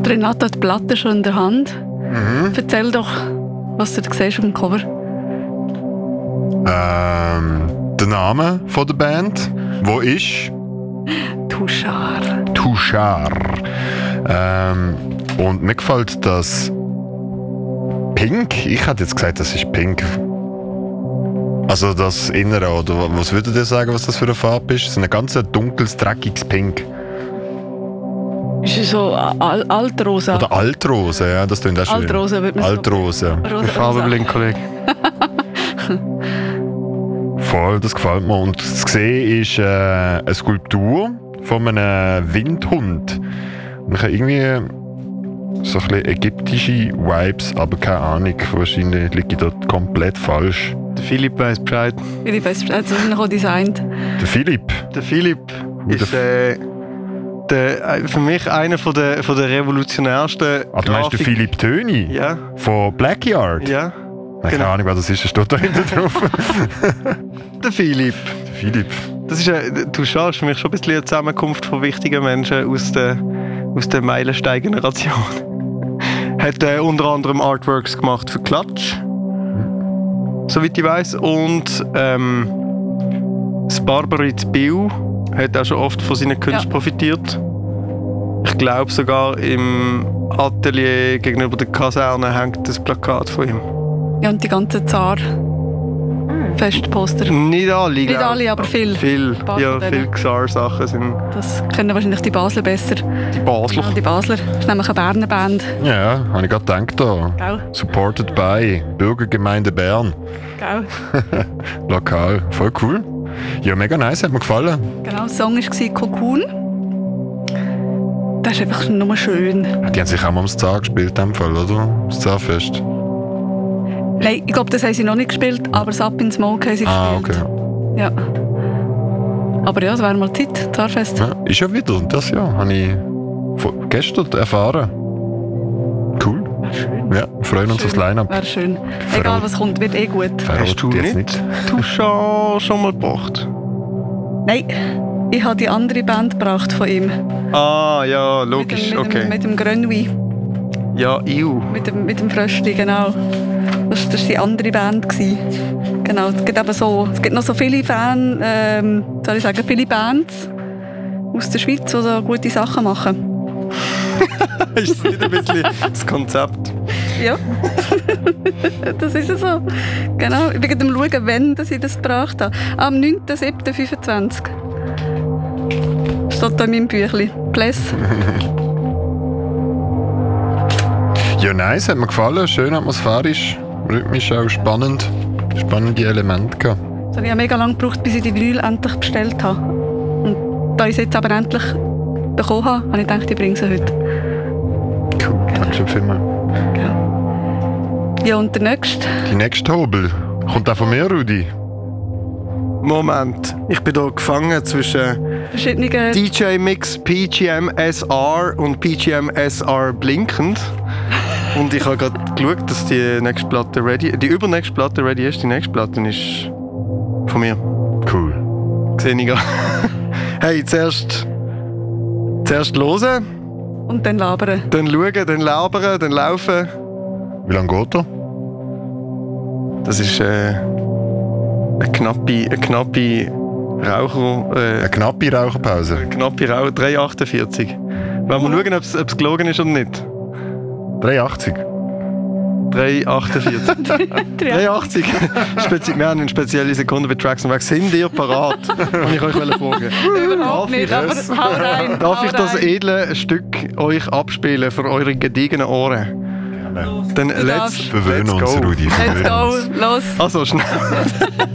Renato hat die Platte schon in der Hand. Erzähl doch, was du siehst auf dem Cover. Der Name von der Band, wo ist? Tushar. Und mir gefällt das Pink. Ich hätte jetzt gesagt, das ist Pink. Also das Innere, oder was würdet ihr sagen, was das für eine Farbe ist? So ein ganz dunkles, dreckiges Pink. Ist es so Altrosa? Oder Altrosa, ja, das klingt auch schön. Altrosa würde man Altrosa. Farbenblind, Kollege. Voll, das gefällt mir. Und zu sehen ist eine Skulptur von einem Windhund. Und ich habe irgendwie so ein bisschen ägyptische Vibes, aber keine Ahnung. Wahrscheinlich liege ich dort komplett falsch. Der Philipp weiss Bescheid. Philipp weiss Bescheid, das ist noch designt. Der Philipp? Der Philipp ist für mich einer von der revolutionärsten. Du meinst den Philipp Töni? Ja. Von Blackyard? Ja. Keine Ahnung, wer das ist, steht da hinten drauf. Der Philipp. Der Philipp. Das ist du schaust für mich schon ein bisschen eine Zusammenkunft von wichtigen Menschen aus der Meilenstein-Generation. Hat unter anderem Artworks gemacht für Klatsch, soweit ich weiss. Und das Barbaritz Bill hat auch schon oft von seinen Künsten profitiert. Ich glaube sogar im Atelier gegenüber der Kaserne hängt das Plakat von ihm. Ja, und die ganzen Zar-Festposter. Nicht alle, aber viel. Viel Xar-Sachen sind. Das kennen wahrscheinlich die Basler besser. Die Basler. Ja, die Basler. Das ist nämlich eine Berner Band. Ja, habe ich gerade gedacht da. Gell? Supported by Bürgergemeinde Bern. Gell? Lokal. Voll cool. Ja, mega nice, hat mir gefallen. Genau, der Song war Cocoon. Das ist einfach nur schön. Die haben sich auch mal am Zar gespielt, in dem Fall, oder? Das Zarfest. Nein, ich glaube, das haben sie noch nicht gespielt, aber das Up in Smoke haben sie gespielt. Okay. Ja. Aber ja, es wäre mal Zeit, Zarfest. Ja, ist ja wieder, das Jahr. Habe ich gestern erfahren. Cool. Wäre schön. Ja, wir freuen uns aufs Line-Up. Wäre schön. Egal was kommt, wird eh gut. Hast du nicht Tushar schon mal gebracht? Nein, ich habe die andere Band gebracht von ihm. Ah, ja, logisch, Mit dem Grenouille. Ja, Iu. Mit dem Fröschli, genau. Das war die andere Band. Genau, es gibt noch so viele viele Bands aus der Schweiz, die so gute Sachen machen. Ist das nicht ein bisschen das Konzept? Ja, das ist ja so. Genau, ich bin gerade am Schauen, wann ich das gebracht habe. Am 9.7.25. Steht da in meinem Büchlein. Bless. Ja, nice, hat mir gefallen. Schön atmosphärisch, rhythmisch auch spannend. Spannende Elemente gehabt. Also ich habe mega lange gebraucht, bis ich die Vinyl endlich bestellt habe. Und da ich sie jetzt aber endlich bekommen habe, habe ich gedacht, ich bringe sie heute. Cool, danke schön vielmals. Ja, und der nächste? Die nächste Hobel. Kommt auch von mir, Rudi? Moment, ich bin hier gefangen zwischen verschiedene DJ Mix PGM SR und PGM SR blinkend. Und ich habe gerade geschaut, dass die übernächste Platte ready ist. Die nächste Platte ist von mir. Cool. Sehe ich gerade. Hey, zuerst hören. Und dann labern. Dann schauen, dann labern, dann laufen. Wie lange geht er? Das ist eine knappe Raucher... eine knappe Raucherpause? Eine knappe 3,48. Wollen wir schauen, ob es gelogen ist oder nicht? 3,80. 3,48. 3,80. Wir haben einen speziellen Sekundenbetrag. Sind ihr parat? Und ich euch fragen. Überhaupt nicht, aber hau rein. Darf ich das edle Stück euch abspielen für eure gediegenen Ohren? Dann let's verwöhnen uns, Rudi. Let's go, los. Also schnell.